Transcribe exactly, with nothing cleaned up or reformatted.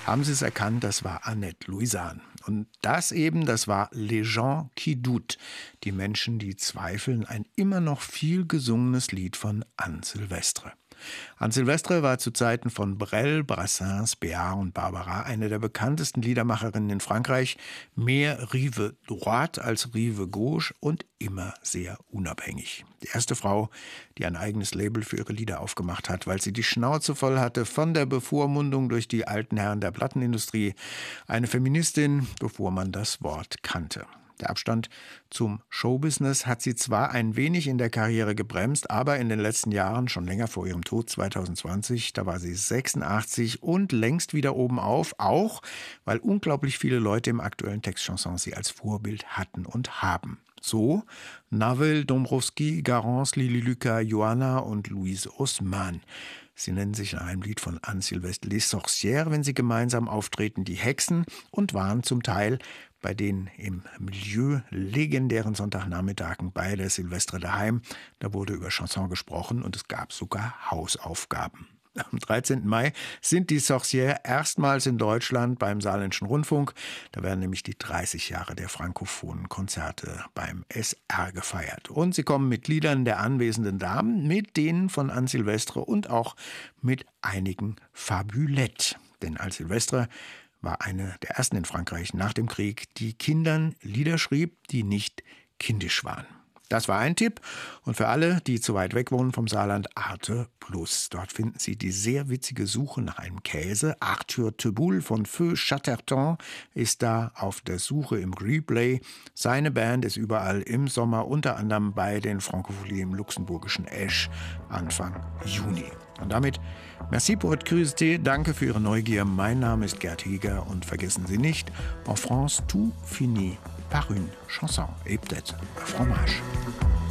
Haben Sie es erkannt? Das war Annette Louisan. Und das eben, das war Les gens qui doutent. Die Menschen, die zweifeln. Ein immer noch viel gesungenes Lied von Anne Sylvestre. Anne Sylvestre war zu Zeiten von Brel, Brassens, Béat und Barbara eine der bekanntesten Liedermacherinnen in Frankreich. Mehr Rive droite als Rive gauche und immer sehr unabhängig. Die erste Frau, die ein eigenes Label für ihre Lieder aufgemacht hat, weil sie die Schnauze voll hatte von der Bevormundung durch die alten Herren der Plattenindustrie. Eine Feministin, bevor man das Wort kannte. Der Abstand zum Showbusiness hat sie zwar ein wenig in der Karriere gebremst, aber in den letzten Jahren, schon länger vor ihrem Tod zwanzig zwanzig, da war sie sechsundachtzig und längst wieder oben auf, auch weil unglaublich viele Leute im aktuellen Textchanson sie als Vorbild hatten und haben. So Navel, Dombrowski, Garance, Lili Lucas, Joanna und Louise Haussmann. Sie nennen sich in einem Lied von Anne Sylvestre Les Sorcières, wenn sie gemeinsam auftreten, die Hexen, und waren zum Teil bei den im Milieu legendären Sonntagnachmittagen bei der Sylvestre daheim. Da wurde über Chanson gesprochen und es gab sogar Hausaufgaben. Am dreizehnten Mai sind die Sorcières erstmals in Deutschland beim Saarländischen Rundfunk. Da werden nämlich die dreißig Jahre der frankophonen Konzerte beim S R gefeiert. Und sie kommen mit Liedern der anwesenden Damen, mit denen von Anne Sylvestre und auch mit einigen Fabulettes. Denn Anne Sylvestre war eine der ersten in Frankreich nach dem Krieg, die Kindern Lieder schrieb, die nicht kindisch waren. Das war ein Tipp. Und für alle, die zu weit weg wohnen vom Saarland, Arte Plus. Dort finden Sie die sehr witzige Suche nach einem Käse. Arthur Teboul von Feu Chatterton ist da auf der Suche im Replay. Seine Band ist überall im Sommer, unter anderem bei den Francopholies im luxemburgischen Esch Anfang Juni. Und damit, merci pour votre curiosité, danke für Ihre Neugier. Mein Name ist Gerd Heger und vergessen Sie nicht, en France, tout finit par une chanson et peut-être un fromage.